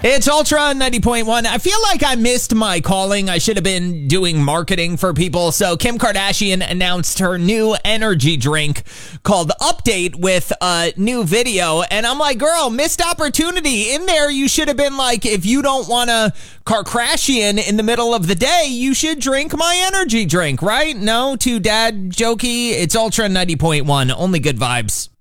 It's Ultra 90.1. I feel like I missed my calling. I should have been doing marketing for people. So Kim Kardashian announced her new energy drink called Update with a new video. And I'm like, girl, missed opportunity. In there, you should have been like, if you don't want a Kardashian in the middle of the day, you should drink my energy drink, right? No, too dad jokey. It's Ultra 90.1. Only good vibes.